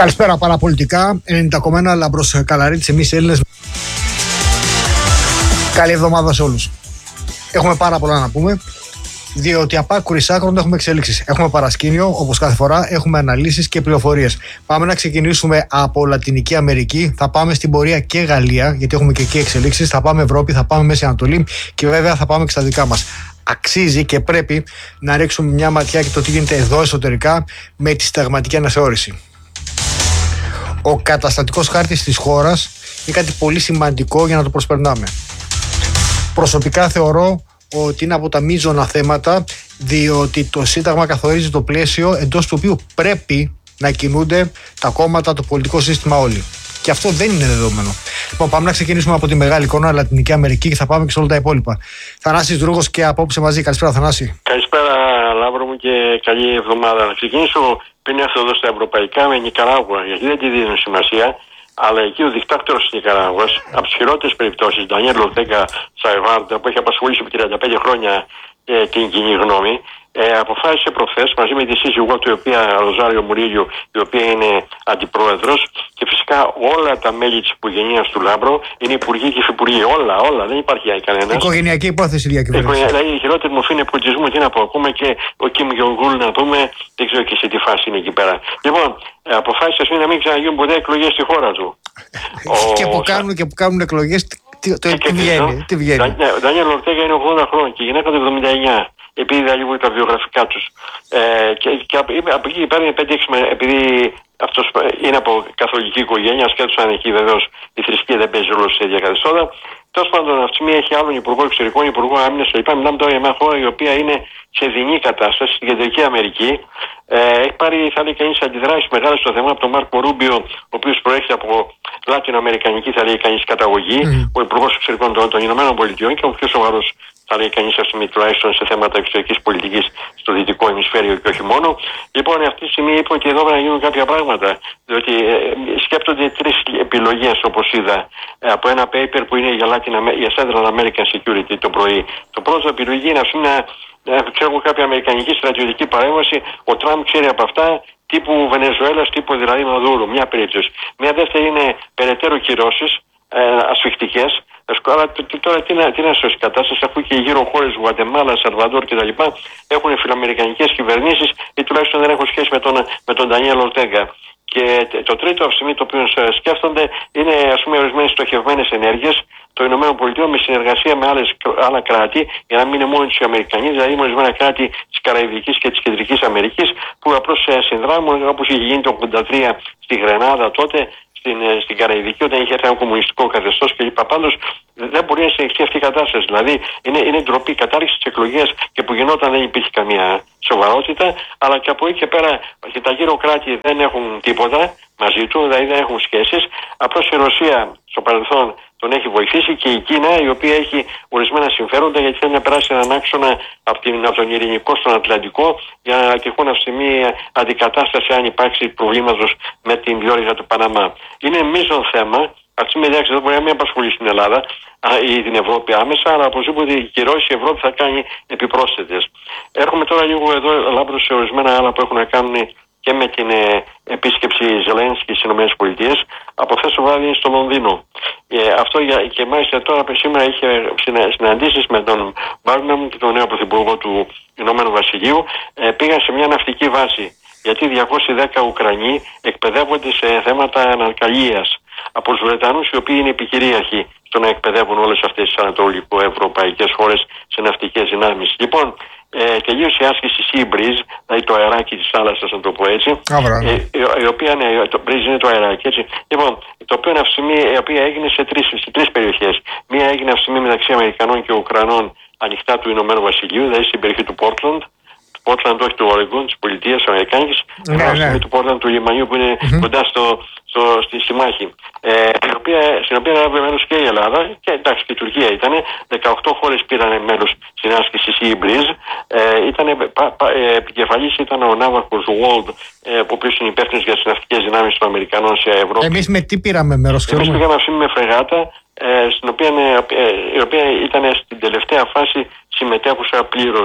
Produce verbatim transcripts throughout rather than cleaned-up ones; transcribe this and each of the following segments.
Καλησπέρα παραπολιτικά. ενενήντα κόμμα ένα Λάμπρος Καλαρίτης, εμείς οι Έλληνες. Καλή εβδομάδα σε όλους. Έχουμε πάρα πολλά να πούμε, διότι από άκρου εις άκρων έχουμε εξελίξεις. Έχουμε παρασκήνιο, όπως κάθε φορά, έχουμε αναλύσεις και πληροφορίες. Πάμε να ξεκινήσουμε από Λατινική Αμερική. Θα πάμε στην πορεία και Γαλλία, γιατί έχουμε και εκεί εξελίξεις. Θα πάμε Ευρώπη, θα πάμε Μέση Ανατολή και βέβαια θα πάμε και στα δικά μας. Αξίζει και πρέπει να ρίξουμε μια ματιά και το τι γίνεται εδώ εσωτερικά με τη συνταγματική αναθεώρηση. Ο καταστατικός χάρτης της χώρας είναι κάτι πολύ σημαντικό για να το προσπερνάμε. Προσωπικά θεωρώ ότι είναι από τα μείζωνα θέματα, διότι το Σύνταγμα καθορίζει το πλαίσιο εντός του οποίου πρέπει να κινούνται τα κόμματα, το πολιτικό σύστημα όλοι. Και αυτό δεν είναι δεδομένο. Λοιπόν, πάμε να ξεκινήσουμε από τη μεγάλη εικόνα, Λατινική Αμερική, και θα πάμε και σε όλα τα υπόλοιπα. Θανάσης Δρούγος και απόψε μαζί. Καλησπέρα, Θανάση. Καλησπέρα, Λάμπρο μου, και καλή εβδομάδα. Να ξεκινήσω πριν έρθω εδώ στα ευρωπαϊκά με Νικαράγουα, γιατί δεν τη δίνουν σημασία. Αλλά εκεί ο δικτάτορας της Νικαράγουας, από τις χειρότερες περιπτώσεις, Ντανιέλ Ορτέγκα Σαεβάρντα, που έχει απασχολήσει επί τριάντα πέντε χρόνια ε, την κοινή γνώμη, ε, αποφάσισε προχθές μαζί με τη σύζυγό του, η οποία, Ροζάριο Μουρίλιο, η οποία είναι αντιπρόεδρος, και φυσικά όλα τα μέλη της οικογένειας του Λάμπρο είναι υπουργοί και υφυπουργοί. Όλα, όλα, δεν υπάρχει κανένας. Οικογενειακή υπόθεση διακυβέρνηση. Δηλαδή η χειρότερη μορφή νεποτισμού, τι να πω, ακόμα και ο Κιμ Γιονγκούλ, να πούμε, δεν ξέρω και σε τι φάση είναι εκεί πέρα. Λοιπόν, αποφάσισε να μην ξαναγίνουν ποτέ εκλογές στη χώρα του. Και που κάνουν, και που κάνουν εκλογές, τι, το, τι βγαίνει. Τι βγαίνει. Ο Ντανιέλ Ορτέγκα είναι ογδόντα χρόνια και η γυναίκα του εβδομήντα εννιά. Επειδή είδα λίγο τα βιογραφικά τους. Ε, και, και από εκεί παίρνει πέντε έξι, επειδή αυτός είναι από καθολική οικογένεια, ασχέτως αν εκεί βεβαίως η θρησκεία δεν παίζει ρόλο σε ίδια καθεστώτα. Τέλος πάντων, αυτή τη στιγμή έχει άλλον υπουργό εξωτερικών, υπουργό άμυνας κλπ. Μιλάμε τώρα για μια χώρα η οποία είναι σε δεινή κατάσταση στην Κεντρική Αμερική. Ε, έχει πάρει, θα λέει κανείς, αντιδράσεις μεγάλες στο θέμα από τον Μάρκο Ρούμπιο, ο οποίος προέρχεται από λατινοαμερικανική, θα λέει κανείς, καταγωγή, mm. ο υπουργός εξωτερικών των, των Ηνωμένων Πολιτειών και ο πιο σοβαρός, θα λέει κανείς, ας πούμε, τουλάχιστον σε θέματα εξωτερικής πολιτικής στο δυτικό ημισφαίριο και όχι μόνο. Λοιπόν, αυτή τη στιγμή είπε ότι εδώ πρέπει να γίνουν κάποια πράγματα. Διότι ε, σκέπτονται τρεις επιλογές, όπως είδα, ε, από ένα paper που είναι για, Latin, για Central American Security το πρωί. Το πρώτο επιλογή είναι, ας πούμε, να ξέρω κάποια αμερικανική στρατιωτική παρέμβαση. Ο Τραμπ ξέρει από αυτά, τύπου Βενεζουέλας, τύπου δηλαδή Μαδούρου. Μια περίπτωση. Μια δεύτερη είναι περαιτέρω κυρώσεις ε, ασφιχτικές. Αλλά τώρα τι να, τι να σώσει η κατάσταση, αφού και οι γύρω χώρες Γουατεμάλα, Σαλβαδόρ κτλ. Έχουν φιλοαμερικανικές κυβερνήσεις ή τουλάχιστον δεν έχουν σχέση με τον, με τον Ντανιέλ Ορτέγκα. Και το τρίτο αυτή το οποίο σκέφτονται είναι, ας πούμε, ορισμένες στοχευμένες ενέργειες των ΗΠΑ με συνεργασία με άλλες, άλλα κράτη, για να μην είναι μόνο τους Αμερικανοί, δηλαδή με ορισμένα κράτη της Καραϊβικής και της Κεντρικής Αμερικής, που απλώς συνδράμουν, όπως είχε γίνει το ογδόντα τρία στη Γρενάδα τότε, στην, στην Καραϊβική, όταν είχε έρθει ένα κομμουνιστικό καθεστώς κλπ. Πάντως δεν μπορεί να συνεχιστεί αυτή η κατάσταση. Δηλαδή είναι, είναι ντροπή, κατάργηση της εκλογές και που γινόταν δεν υπήρχε καμία σοβαρότητα, αλλά και από εκεί και πέρα και τα γύρω κράτη δεν έχουν τίποτα μαζί του, δηλαδή δεν έχουν σχέσεις. Απλώς η Ρωσία στο παρελθόν τον έχει βοηθήσει και η Κίνα, η οποία έχει ορισμένα συμφέροντα, γιατί θέλει να περάσει έναν άξονα από, την, από τον Ειρηνικό στον Ατλαντικό για να τυχόν αυτή τη στιγμή αντικατάσταση αν υπάρξει προβλήματος με την διόρυγα του Παναμά. Είναι μείζον θέμα. Αυτή τη στιγμή δεν μπορεί να μην απασχολεί στην Ελλάδα ή την Ευρώπη άμεσα, αλλά οπωσδήποτε οι κυρώσεις η Ευρώπη θα κάνει επιπρόσθετες. Έρχομαι τώρα λίγο εδώ, Λάμπρο, σε ορισμένα άλλα που έχουν να κάνουν και με την ε, επίσκεψη Ζελένσκι στις ΗΠΑ. Από χθες το βράδυ είναι στο Λονδίνο. Ε, αυτό για, και μάλιστα τώρα σήμερα είχε συναντήσεις με τον Μπάρναμ και τον νέο πρωθυπουργό του Ηνωμένου Βασιλείου. Ε, πήγαν σε μια ναυτική βάση, γιατί διακόσιοι δέκα Ουκρανοί εκπαιδεύονται σε θέματα αναρκαλίας από τους Βρετανούς, οι οποίοι είναι επικυρίαρχοι στο να εκπαιδεύουν όλες αυτές τις ανατολικοευρωπαϊκές χώρες σε ναυτικές δυνάμεις. Λοιπόν, ε, τελείωσε η άσκηση Sea Breeze, δηλαδή το αεράκι της θάλασσας, να το πω έτσι. Ε, η, η οποία είναι, το Breeze είναι το αεράκι, έτσι. Λοιπόν, το οποίο αυτή τη στιγμή, η οποία έγινε σε τρεις, σε τρεις περιοχές. Μία έγινε αυτή τη στιγμή μεταξύ Αμερικανών και Ουκρανών ανοιχτά του Ηνωμένου Βασιλείου, δηλαδή στην περιοχή του Portland. Portland, όχι του Oregon, της πολιτείας Αμερικάνικης, ναι, ναι. του Portland του λιμανιού που είναι mm-hmm. κοντά στο, στο, στη, στη μάχη. Ε, η οποία, στην οποία έλαβε μέρος και η Ελλάδα, και εντάξει και η Τουρκία ήταν. δεκαοκτώ χώρες πήραν μέρος στην άσκηση Sea Breeze. Ε, ήτανε, πα, πα, ε, επικεφαλής ήταν ο ναύαρχος Wald, ε, ο οποίος είναι υπεύθυνος για τις ναυτικές δυνάμεις των Αμερικανών σε Ευρώπη. Εμείς με τι πήραμε μέρος, Εμείς πήγαμε αυτή με φρεγάτα, ε, στην οποία, ε, η οποία ήταν στην τελευταία φάση συμμετέχουσα πλήρως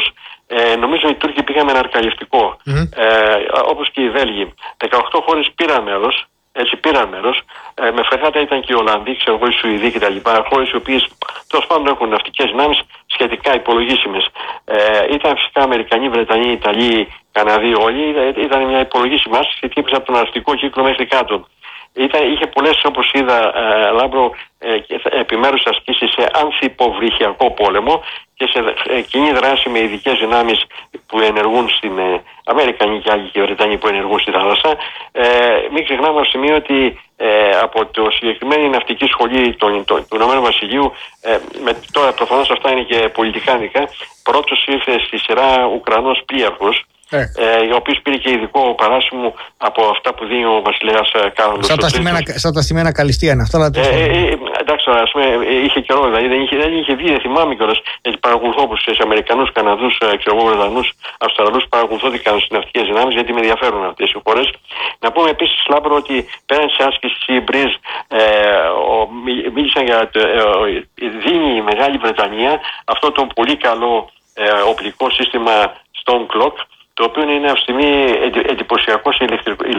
ε, νομίζω οι Τούρκοι πήγαν με ένα αρκαλιστικό, mm-hmm. ε, όπως και οι Βέλγοι. δεκαοκτώ χώρες πήραν μέρος. Έτσι πήραν μέρος. Ε, με φρεγάτα ήταν και οι Ολλανδοί, ξέρω εγώ, οι Σουηδοί κτλ. Χώρες οι οποίες τέλος πάντων έχουν ναυτικές δυνάμεις σχετικά υπολογίσιμες. Ε, ήταν φυσικά Αμερικανοί, Βρετανοί, Ιταλοί, Καναδοί όλοι. Ήταν μια υπολογίσιμη άσκηση και χτύπησε από τον Αρκτικό κύκλο μέχρι κάτω. Ήταν, είχε πολλές, όπως είδα, ε, Λάμπρο, ε, επιμέρους ασκήσεις σε ανθυποβρυχιακό πόλεμο και σε ε, κοινή δράση με ειδικές δυνάμεις που ενεργούν στην ε, Αμερικανοί και άλλοι και Βρετανοί που ενεργούν στη θάλασσα. Ε, μην ξεχνάμε στο σημείο ότι ε, από το συγκεκριμένη ναυτική σχολή του, του, του Ηνωμένου Βασιλείου, ε, με, τώρα προφανώς αυτά είναι και πολιτικά δικά, πρώτος ήρθε στη σειρά Ουκρανός πλοίαρχος, Ε. Ε, ο οποίος πήρε και ειδικό παράσημο από αυτά που δίνει ο βασιλέας Κάρολος. Σαν τα, στημένα, σαν τα στημένα καλυστία είναι αυτά. Ε, ε, ε, εντάξει, ας πούμε, είχε καιρό, δηλαδή δεν είχε, δεν είχε βγει, δεν θυμάμαι κιόλας. Γιατί παρακολουθώ όπως σε Αμερικανούς, Καναδούς, Βρετανούς, Αυστραλούς, παρακολουθώ τι κάνουν στις ναυτικές δυνάμεις, γιατί με ενδιαφέρουν αυτές οι χώρες. Να πούμε επίσης, Λάμπρο, ότι πέραν της άσκησης η Μπριζ, ε, μίλησαν για το, ε, δίνει η Μεγάλη Βρετανία αυτό το πολύ καλό ε, οπλικό σύστημα Stone Clock, το οποίο είναι αυτή τη στιγμή εντυπωσιακό σε,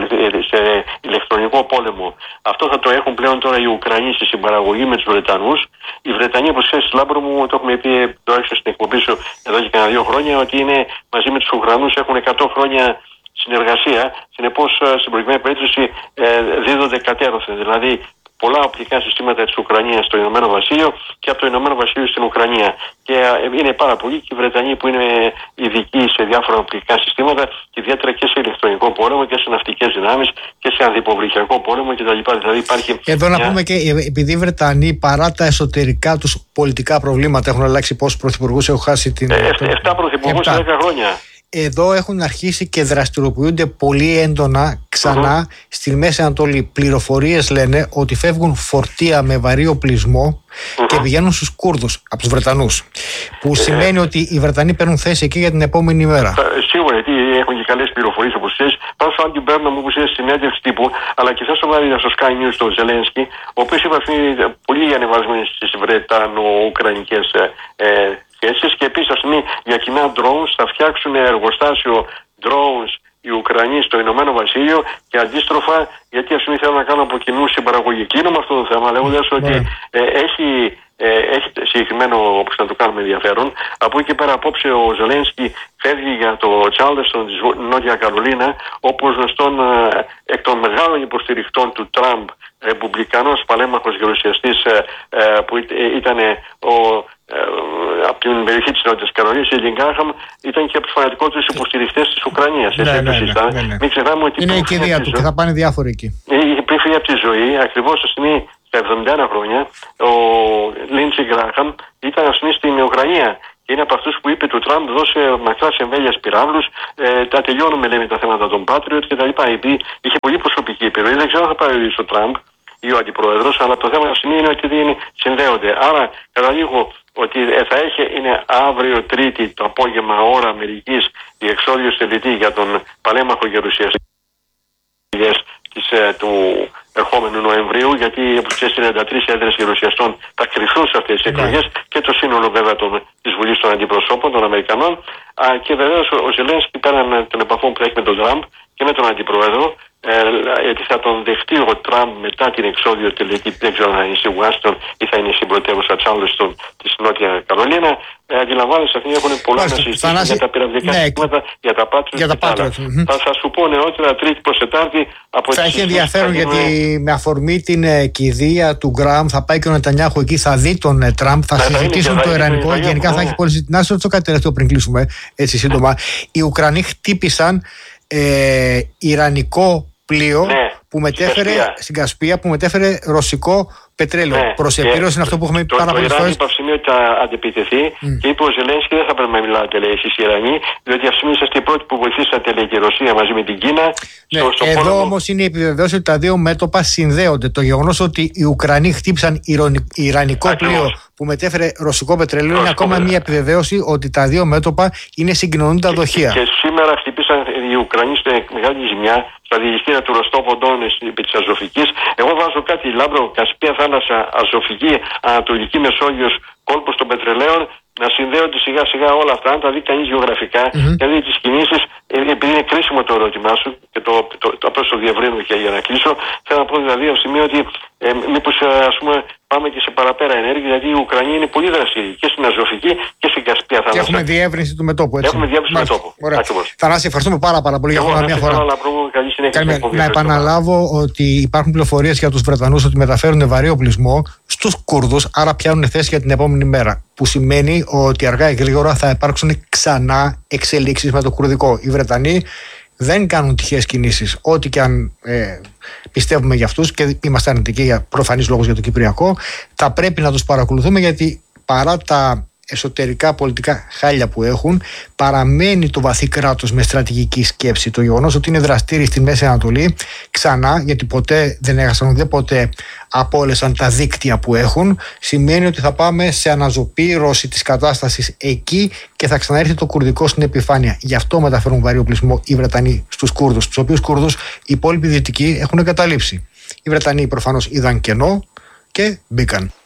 σε ηλεκτρονικό πόλεμο. Αυτό θα το έχουν πλέον τώρα οι Ουκρανοί στη συμπαραγωγή με τους Βρετανούς. Οι Βρετανοί, όπως ξέρεις, Λάμπρο μου, το έχουμε πει το έξω στην εκπομπή σου εδώ και κανένα δύο χρόνια, ότι είναι μαζί με τους Ουκρανούς, έχουν εκατό χρόνια συνεργασία. Συνεπώς, στην προηγούμενη περίπτωση δίδονται κατέρωθεν. Δηλαδή, πολλά οπλικά συστήματα της Ουκρανίας στο Ηνωμένο Βασίλειο και από το Ηνωμένο Βασίλειο στην Ουκρανία. Και είναι πάρα πολλοί και οι Βρετανοί που είναι ειδικοί σε διάφορα οπλικά συστήματα και ιδιαίτερα και σε ηλεκτρονικό πόλεμο και σε ναυτικές δυνάμεις και σε ανθυποβρυχιακό πόλεμο κτλ. Δηλαδή υπάρχει. Εδώ μια... να πούμε και επειδή οι Βρετανοί παρά τα εσωτερικά τους πολιτικά προβλήματα έχουν αλλάξει πόσους πρωθυπουργούς έχουν χάσει την. Εφτά πρωθυπουργούς σε δέκα χρόνια. Εδώ έχουν αρχίσει και δραστηριοποιούνται πολύ έντονα ξανά mm-hmm. στη Μέση Ανατολή. Πληροφορίες λένε ότι φεύγουν φορτία με βαρύ οπλισμό mm-hmm. και πηγαίνουν στους Κούρδους από τους Βρετανούς. Που ε, σημαίνει ε, ότι οι Βρετανοί παίρνουν θέση εκεί για την επόμενη μέρα. Σίγουρα, γιατί έχουν και καλές πληροφορίες όπως ξέρεις. Πάνω στο Άντιου Μπέρναμ που ξέρεις συνέντευξη τύπου, αλλά και θες το βράδυ στο Sky News τον Ζελένσκι, ο οποίος είπε αυτή πολύ ανεβασμένη στις Βρετανο-Ουκρανικές ε, σχέσεις και επίσης αυτή για κοινά drones θα φτιάξουν εργοστάσιο drones οι Ουκρανοί στο Ηνωμένο Βασίλειο και αντίστροφα, γιατί ας πούμε θέλουν να κάνουν από κοινού συμπαραγωγή. Κλείνω με αυτό το θέμα λέγοντας yeah. ότι ε, έχει, ε, έχει συγκεκριμένο, όπως να το κάνουμε, ενδιαφέρον. Από εκεί και πέρα απόψε ο Ζελένσκι φεύγει για το Τσάρλστον της Νότια Καρολίνα, όπως γνωστόν ε, εκ των μεγάλων υποστηριχτών του Τραμπ, ρεπουμπλικανός παλέμαχος γερουσιαστής ε, ε, που ήταν ο Ε, από την περιοχή της Νότιας Καρολίνας, η Λιν Γκράχαμ ήταν και από τους φανατικότερους υποστηριχτές της Ουκρανίας. Ναι, ναι, ναι, ναι, ναι. Μην ξεχνάμε ότι είναι η κηδεία του και θα πάνε διάφοροι εκεί. Πριν φύγει από τη ζωή, ακριβώς στη στιγμή στα εβδομήντα ένα χρόνια, ο Λίντσι Γκράχαμ ήταν αυτή στην Ουκρανία. Και είναι από αυτούς που είπε του Τραμπ: δώσε μακρά εμβέλειας πυράβλους, ε, τα τελειώνουμε, λέμε, τα θέματα των Patriot κτλ. Είχε πολύ προσωπική επιρροή. Δεν ξέρω αν θα πάρει ο Τραμπ ή ο αντιπρόεδρος, αλλά το θέμα αυτή είναι ότι δεν συνδέονται. Άρα, καταλήγω ότι θα έχει, είναι αύριο Τρίτη το απόγευμα ώρα Αμερικής η εξόδιος τελετή για τον παλέμαχο γερουσιαστή της, ε, του ερχόμενου Νοεμβρίου, γιατί όπως ξέρεις τριάντα τρεις έδρες γερουσιαστών θα κρυφθούν σε αυτές τις εκλογές yeah. και το σύνολο βέβαια των, της Βουλής των Αντιπροσώπων των Αμερικανών. Α, και βεβαίως ο, ο Ζελένσκι πέραν των επαφών που έχει με τον Τραμπ και με τον Αντιπρόεδρο, Ε, γιατί θα τον δεχτεί ο Τραμπ μετά την εξόδιο τελετή, δεν ξέρω αν είναι στη Ουάσιγκτον ή θα είναι στην πρωτεύουσα Τσάρλστον της Νότια Καρολίνα. Ε, αντιλαμβάνεσαι, αυτοί έχουν πολλά να συζητήσουν για τα πυραυλικά συστήματα, ναι, για τα Patriot και, και άλλα. Mm-hmm. Θα, θα σου πω νεότερα Τρίτη προς Τετάρτη. Από θα έχει ενδιαφέρον γιατί γίνουν... με αφορμή την ε, κηδεία του Γκραμ θα πάει και ο Νετανιάχου εκεί, θα δει τον ε, Τραμπ, θα, θα συζητήσουν θα το Ιρανικό. Γενικά θα έχει πολύ συζητήσει. Να σου ρωτήσω κάτι τελευταίο πριν κλείσουμε έτσι σύντομα. Οι Ουκρανοί χτύπησαν ε, Ιρανικό πλοίο ναι, που μετέφερε στην Κασπία, που μετέφερε ρωσικό πετρέλαιο. Ναι, προς επίρρωση είναι αυτό που έχουμε πει πάρα πολλές φορές. Το Ιράν είπε ότι θα αντεπιτεθεί mm. και είπε ο Ζελένσκι: δεν θα πρέπει να μιλάτε, λέει, εσείς οι Ιρανοί, διότι αυτή είσαστε οι πρώτοι που βοηθήσατε, λέει, και η Ρωσία μαζί με την Κίνα. Ναι, στο, στο εδώ πόλεμο... όμως είναι η επιβεβαίωση ότι τα δύο μέτωπα συνδέονται. Το γεγονός ότι οι Ουκρανοί χτύπησαν Ιρανικό πλοίο που μετέφερε ρωσικό πετρέλαιο είναι ακόμα μια επιβεβαίωση ότι τα δύο μέτωπα είναι συγκοινωνούντα δοχεία. Και σήμερα χτυπήσαν οι Ουκρανοί σε μεγάλη ζημιά στα διηγητήρια του Ροστόβ-Οντών επί της Αζωφικής. Εγώ βάζω κάτι, Λάμπρο, Κασπία θάλασσα, Αζωφική, Ανατολική Μεσόγειος, κόλπος των πετρελαίων να συνδέονται σιγά σιγά όλα αυτά, να τα δει κανείς γεωγραφικά, mm-hmm. να δει τις κινήσεις. Επειδή είναι κρίσιμο το ερώτημά σου και το, το, το, απλώς το διευρύνω και για να κλείσω, θέλω να πω δηλαδή από σημείο ότι ε, μήπως ας πούμε πάμε και σε παραπέρα ενέργεια, γιατί η Ουκρανία είναι πολύ δραστηρή και στην Αζωφική και στην Κασπία θάλασσα. Και έχουμε διεύρυνση του μετώπου, έτσι. Έχουμε διεύρυνση του μετώπου. Θανάση, ευχαριστούμε πάρα, πάρα πολύ για ακόμα μια φορά. Καλή, να επαναλάβω ότι υπάρχουν πληροφορίες για τους Βρετανούς ότι μεταφέρουν βαρύ οπλισμό στους Κούρδους, άρα πιάνουν θέση για την επόμενη μέρα. Που σημαίνει ότι αργά ή γρήγορα θα υπάρξουν ξανά εξελίξεις με το κουρδικό. Οι Βρετανοί δεν κάνουν τυχαίες κινήσεις. Ό,τι και αν ε, πιστεύουμε για αυτούς, και είμαστε αρνητικοί για προφανείς λόγους για το Κυπριακό, θα πρέπει να τους παρακολουθούμε, γιατί παρά τα εσωτερικά πολιτικά χάλια που έχουν, παραμένει το βαθύ κράτος με στρατηγική σκέψη. Το γεγονός ότι είναι δραστήριοι στη Μέση Ανατολή, ξανά, γιατί ποτέ δεν έχασαν, ούτε ποτέ απόλυσαν τα δίκτυα που έχουν, σημαίνει ότι θα πάμε σε αναζωπήρωση της κατάστασης εκεί και θα ξαναέρθει το κουρδικό στην επιφάνεια. Γι' αυτό μεταφέρουν βαρύ οπλισμό οι Βρετανοί στους Κούρδους, τους οποίους Κούρδους οι υπόλοιποι δυτικοί έχουν εγκαταλείψει. Οι Βρετανοί προφανώς είδαν κενό και μπήκαν.